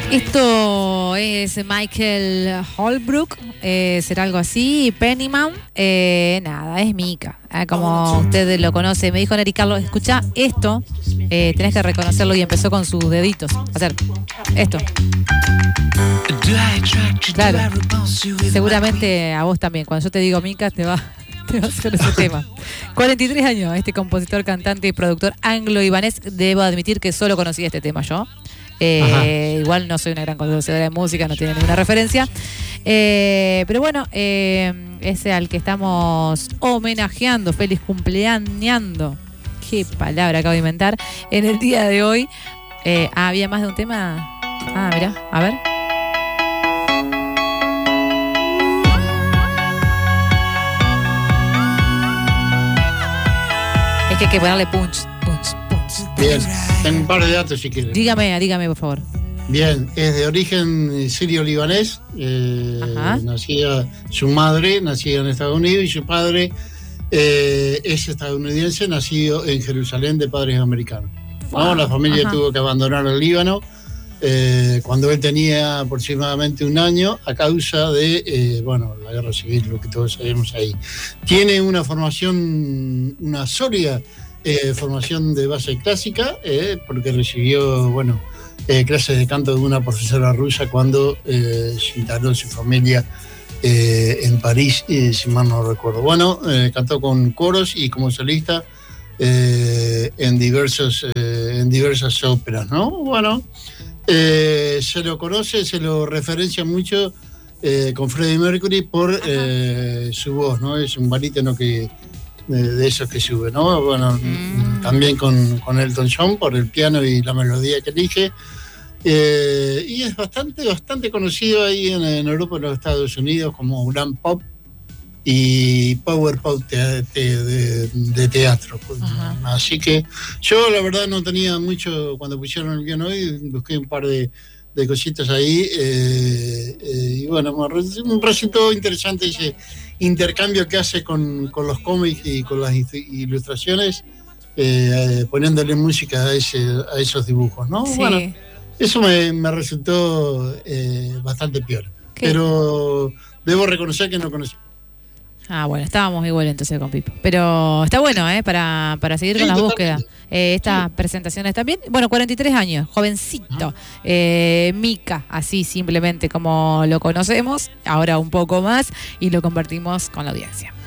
Esto es Michael Holbrook, será algo así, Pennyman, nada, es Mika, como usted lo conoce. Me dijo Neri Carlos, escucha esto, tenés que reconocerlo, y empezó con sus deditos a hacer esto. Claro, seguramente a vos también, cuando yo te digo Mika te va a hacer ese tema. 43 años, este compositor, cantante y productor anglo-ibanés. Debo admitir que solo conocí este tema yo. Igual no soy una gran conocedora de música, no tiene ninguna referencia, pero bueno, ese al que estamos homenajeando, feliz cumpleañando, qué palabra acabo de inventar, en el día de hoy. Había más de un tema. Mirá, a ver. Es que hay que ponerle punch. Bien, tengo un par de datos si quieres. Dígame, por favor. Bien, es de origen sirio-libanés. Nacida su madre, nacida en Estados Unidos, y su padre es estadounidense, nacido en Jerusalén, de padres americanos. Wow. La familia tuvo que abandonar el Líbano cuando él tenía aproximadamente un año, a causa de la guerra civil, lo que todos sabemos ahí. Tiene una formación, una sólida formación de base clásica, porque recibió clases de canto de una profesora rusa cuando se instaló su familia en París, si mal no recuerdo. Cantó con coros y como solista en diversas óperas, ¿no? Se lo conoce, se lo referencia mucho con Freddie Mercury por su voz, ¿no? Es un barítono de esos que sube, ¿no? También con Elton John por el piano y la melodía que elige. Y es bastante conocido ahí en Europa, en los Estados Unidos, como gran pop y power pop de teatro. Así que yo la verdad no tenía mucho, cuando pusieron el guión hoy, busqué un par de cositas ahí, y me resultó interesante ese intercambio que hace con los cómics y con las ilustraciones, poniéndole música a esos dibujos, ¿no? Sí. Eso me resultó bastante piola. Pero debo reconocer que no conocí. Estábamos igual entonces con Pipo. Pero está bueno, para seguir con las búsquedas. Estas presentaciones también. 43 años, jovencito. Mika, así simplemente como lo conocemos, ahora un poco más, y lo compartimos con la audiencia.